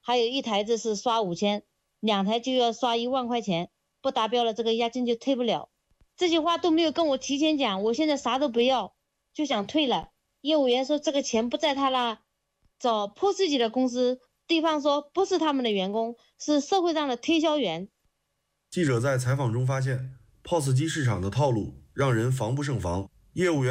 还有一台子是刷5000，2台就要刷1万块钱，不达标了这个押金就退不了。这些话都没有跟我提前讲，我现在啥都不要，就想退了。业务员说这个钱不在他那，找 POS 机的公司，对方说不是他们的员工，是社会上的推销员。 记者在采访中发现，POS 机市场的套路让人防不胜防，业务员